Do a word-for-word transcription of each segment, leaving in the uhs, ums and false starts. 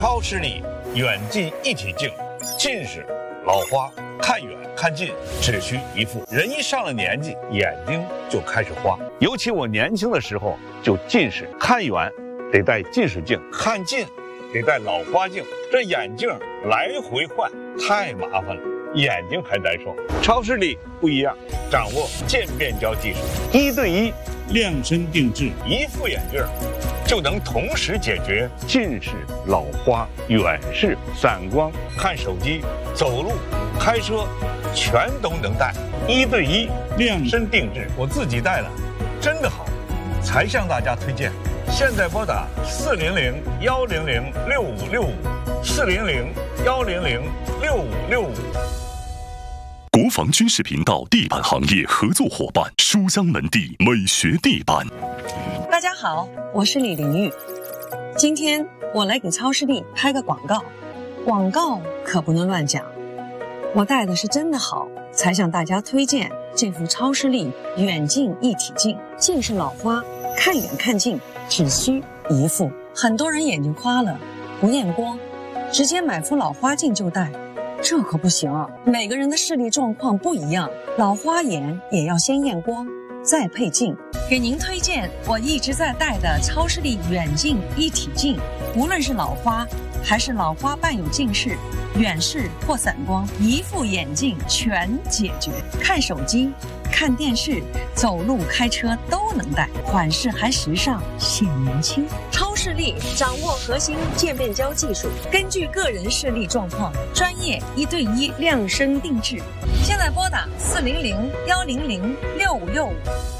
超视力远近一体镜，近视、老花看远看近只需一副。人一上了年纪，眼睛就开始花。尤其我年轻的时候就近视，看远得戴近视镜，看近得戴老花镜，这眼镜来回换太麻烦了，眼睛还难受。超视力不一样，掌握渐变焦技术，一对一量身定制， 一副眼镜就能同时解决近视、老花、远视、散光、看手机、走路、开车，全都能戴，一对一量身定制。我自己戴了，真的好，才向大家推荐。现在拨打四零零幺零零六五六五，四零零幺零零六五六五。 国防军事频道地板行业合作伙伴书香门第美学地板。 大家好，我是李玲玉。今天我来给超视力拍个广告，广告可不能乱讲。我戴的是真的好，才向大家推荐这副超视力远近一体镜。近视老花，看远看近只需一副。很多人眼睛花了，不验光，直接买副老花镜就戴，这可不行啊！每个人的视力状况不一样，老花眼也要先验光，再配镜。给您推荐我一直在戴的超视力远近一体镜，无论是老花还是老花伴有近视、远视或散光，一副眼镜全解决。看手机、看电视、走路、开车都能戴，款式还时尚显年轻。超视力掌握核心渐变焦技术，根据个人视力状况，专业一对一量身定制。现在拨打四零零幺零零六五六五。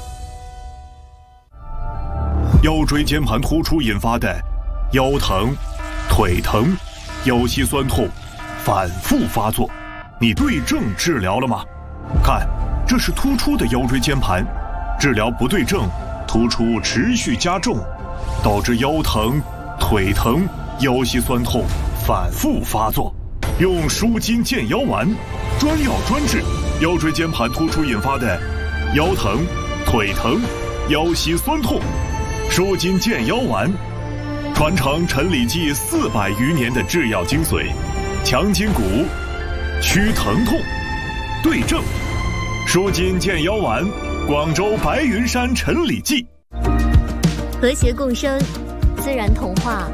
腰椎间盘突出引发的腰疼、腿疼、腰膝酸痛反复发作，你对症治疗了吗？看，这是突出的腰椎间盘，治疗不对症，突出持续加重，导致腰疼、腿疼、腰膝酸痛反复发作。用舒筋健腰丸，专药专治腰椎间盘突出引发的腰疼、腿疼、腰膝酸痛。舒筋健腰丸，传承陈李济四百余年的制药精髓，强筋骨，祛疼痛，对症。舒筋健腰丸，广州白云山陈李济。 和谐共生，自然童话。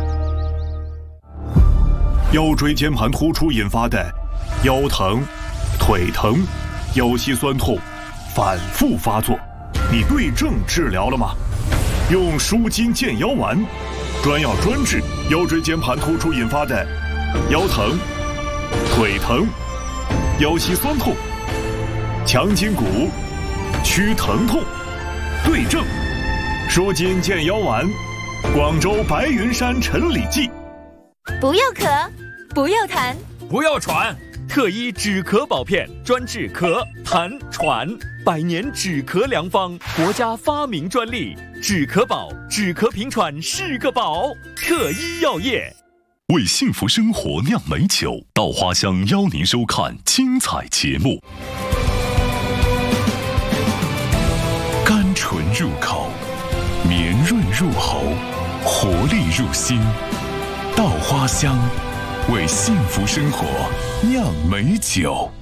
腰椎间盘突出引发的腰疼、腿疼、腰膝酸痛反复发作，你对症治疗了吗？用舒筋健腰丸，专药专治腰椎间盘突出引发的腰疼、腿疼、腰膝酸痛，强筋骨，祛疼痛，对症。舒筋健腰丸，广州白云山陈李济。 不要咳，不要痰， 不要喘，特医止咳宝片，专治咳、痰、喘，百年止咳良方，国家发明专利。止咳宝，止咳平喘是个宝。特医药业为幸福生活酿美酒，稻花香邀您收看精彩节目。甘醇入口，绵润入喉，活力入心。稻花香为幸福生活酿美酒。